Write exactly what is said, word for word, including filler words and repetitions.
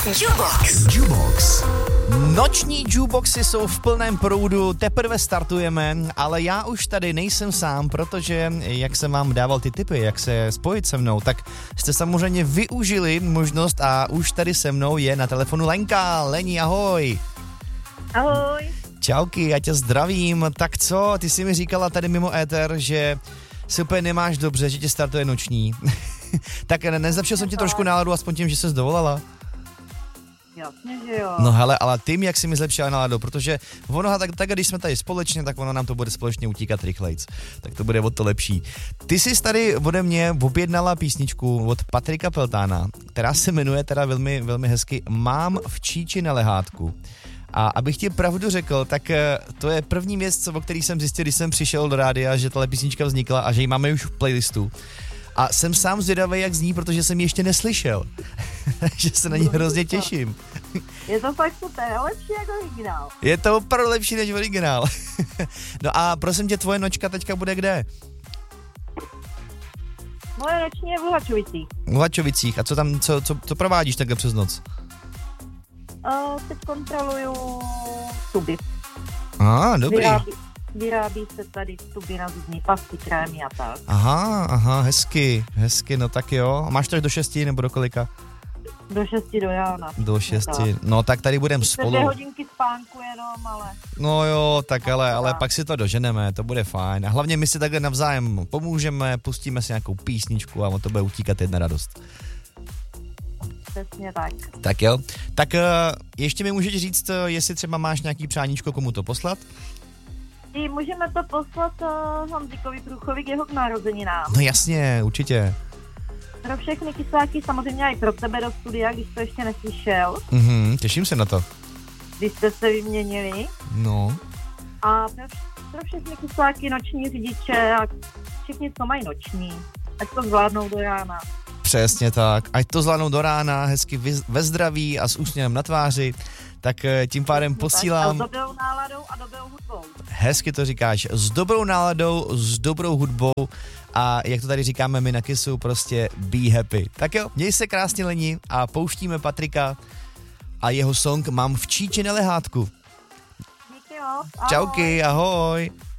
Jukebox. Jukebox. Noční jukeboxy jsou v plném proudu, teprve startujeme, ale já už tady nejsem sám, protože jak jsem vám dával ty tipy, jak se spojit se mnou, tak jste samozřejmě využili možnost a už tady se mnou je na telefonu Lenka. Leni, ahoj. Ahoj. Čauky, já tě zdravím. Tak co, ty jsi mi říkala tady mimo éter, že si úplně nemáš dobře, že tě startuje noční. Tak nezlepšil jsem ti trošku náladu, aspoň tím, že ses dovolala. Jasně, že jo. No hele, ale tím, jak si mi zlepšila náladu, protože ono, tak, tak když jsme tady společně, tak ono nám to bude společně utíkat rychlejc. Tak to bude o to lepší. Ty jsi tady ode mě objednala písničku od Patrika Peltána, která se jmenuje teda velmi, velmi hezky Mám v číči na lehátku. A abych ti pravdu řekl, tak to je první věc, o který jsem zjistil, když jsem přišel do rádia, že tahle písnička vznikla a že ji máme už v playlistu. A jsem sám zvědavý, jak zní, protože jsem ji ještě neslyšel. Takže se na ní hrozně těším. Je to fakt super, lepší jako originál. Je to opravdu lepší než originál. No a prosím tě, tvoje nočka teďka bude kde? Moje noční je v Luhačovicích. V Luhačovicích. A co tam, co, co, co provádíš takhle přes noc? Uh, teď kontroluju tuby. Aha, dobrý. Vyrábí, vyrábí se tady tuby na zubní pasty, krémy a tak. Aha, aha, hezky, hezky, no tak jo. A máš to až do šesti nebo do kolika? Do šesti do rána. Do šesti, no tak tady budem spolu. Dvě hodinky spánku jenom, ale... No jo, tak ale, ale pak si to doženeme, to bude fajn. A hlavně my si takhle navzájem pomůžeme, pustíme si nějakou písničku a o to bude utíkat jedna radost. Přesně tak. Tak jo. Tak uh, ještě mi můžeš říct, uh, jestli třeba máš nějaký přáníčko, komu to poslat? I můžeme to poslat uh, Honzíkovi Průchovi k jeho narozeninám. No jasně, určitě. Pro všechny kysáky, samozřejmě i pro tebe do studia, když to ještě neslyšel. Mhm, těším se na to. Když jste se vyměnili. No. A pro, pro všechny kysáky, noční řidiče a všichni, co mají noční, ať to zvládnou do rána. Přesně tak. Ať to zvládnou do rána, hezky ve zdraví a s úsměvem na tváři, tak tím pádem posílám... S dobrou náladou a dobrou hudbou. Hezky to říkáš. S dobrou náladou, s dobrou hudbou a jak to tady říkáme my na Kissu, prostě be happy. Tak jo, měj se krásně, Leni, a pouštíme Patrika a jeho song Mám v číči na lehátku. Díky jo. Ahoj. Čauky, ahoj.